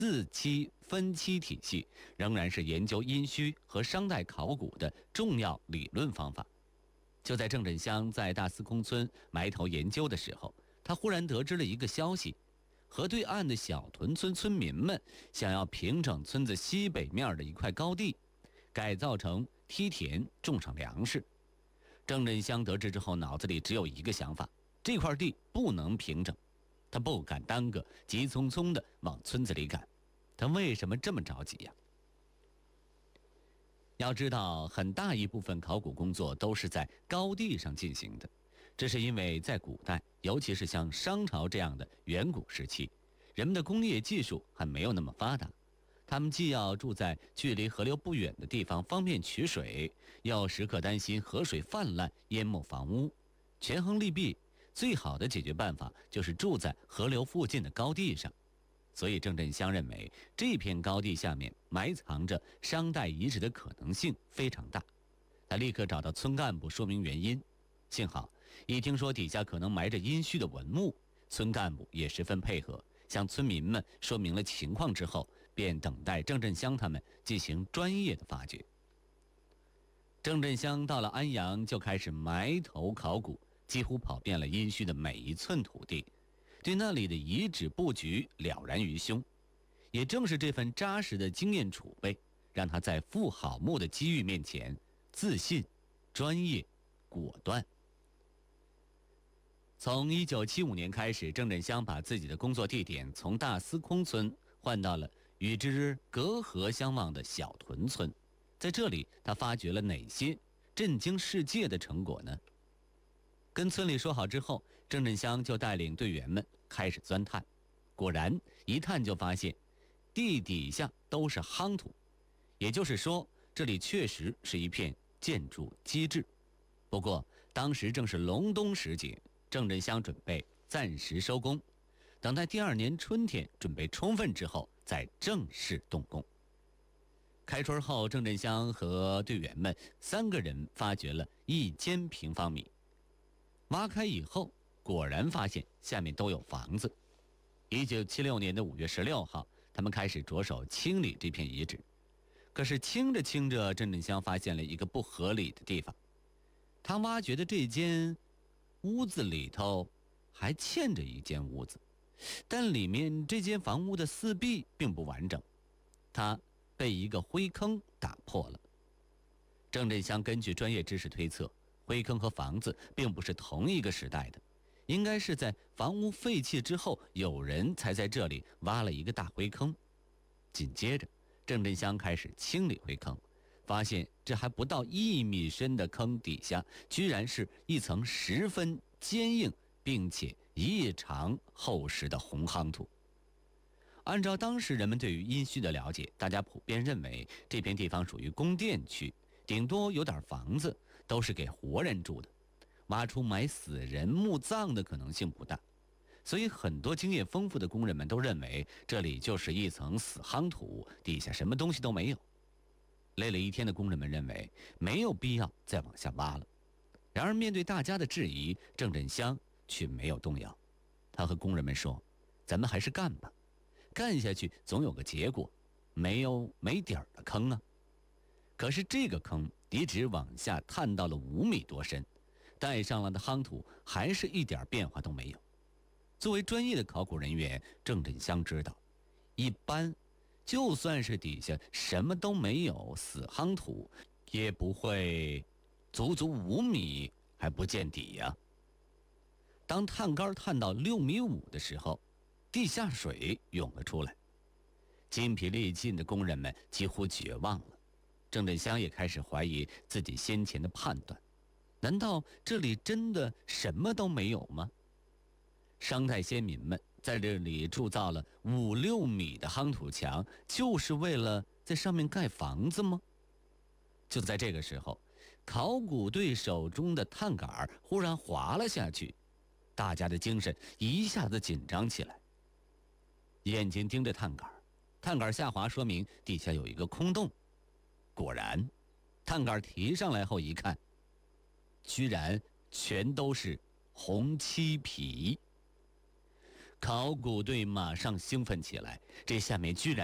四期分期体系仍然是研究殷墟和商代考古的重要理论方法。就在郑振香在大司空村埋头研究的时候，他忽然得知了一个消息：河对岸的小屯村村民们想要平整村子西北面的一块高地，改造成梯田，种上粮食。郑振香得知之后，脑子里只有一个想法：这块地不能平整。他不敢耽搁，急匆匆地往村子里赶。他为什么这么着急呀？要知道，很大一部分考古工作都是在高地上进行的，这是因为在古代，尤其是像商朝这样的远古时期，人们的工业技术还没有那么发达，他们既要住在距离河流不远的地方方便取水，又时刻担心河水泛滥淹没房屋，权衡利弊，最好的解决办法就是住在河流附近的高地上。所以郑振香认为这片高地下面埋藏着商代遗址的可能性非常大。他立刻找到村干部说明原因，幸好一听说底下可能埋着殷墟的文物，村干部也十分配合，向村民们说明了情况之后，便等待郑振香他们进行专业的发掘。郑振香到了安阳就开始埋头考古，几乎跑遍了殷墟的每一寸土地，对那里的遗址布局了然于胸。也正是这份扎实的经验储备，让他在富好墓的机遇面前自信、专业、果断。从1975年开始，郑振香把自己的工作地点从大司空村换到了与之隔河相望的小屯村。在这里，他发掘了哪些震惊世界的成果呢？跟村里说好之后，郑振香就带领队员们开始钻探。果然，一探就发现地底下都是夯土，也就是说，这里确实是一片建筑基质。不过，当时正是隆冬时节，郑振香准备暂时收工，等待第2年春天准备充分之后再正式动工。开春后，郑振香和队员们3个人发掘了1000平方米。挖开以后，果然发现下面都有房子。1976年5月16号，他们开始着手清理这片遗址。可是清着清着，郑振香发现了一个不合理的地方。他挖掘的这间屋子里头还嵌着一间屋子，但里面这间房屋的四壁并不完整，它被一个灰坑打破了。郑振香根据专业知识推测，灰坑和房子并不是同一个时代的，应该是在房屋废弃之后，有人才在这里挖了一个大灰坑。紧接着，郑振香开始清理灰坑，发现这还不到1米深的坑底下，居然是一层十分坚硬并且异常厚实的红夯土。按照当时人们对于殷墟的了解，大家普遍认为这片地方属于宫殿区，顶多有点房子，都是给活人住的，挖出埋死人墓葬的可能性不大。所以很多经验丰富的工人们都认为这里就是一层死夯土，底下什么东西都没有。累了一天的工人们认为没有必要再往下挖了。然而面对大家的质疑，郑振香却没有动摇。他和工人们说：“咱们还是干吧，干下去总有个结果，没底儿的坑啊。”可是这个坑一直往下探到了5米多深，带上了的夯土还是一点变化都没有。作为专业的考古人员，郑振香知道，一般就算是底下什么都没有，死夯土也不会足5米还不见底呀。当探杆探到6.5米的时候，地下水涌了出来，筋疲力尽的工人们几乎绝望了。郑振香也开始怀疑自己先前的判断，难道这里真的什么都没有吗？商代先民们在这里铸造了5-6米的夯土墙，就是为了在上面盖房子吗？就在这个时候，考古队手中的探杆忽然滑了下去，大家的精神一下子紧张起来，眼睛盯着探杆，探杆下滑说明底下有一个空洞。果然，探杆提上来后一看，居然全都是红漆皮。 考古队马上兴奋起来，这下面居然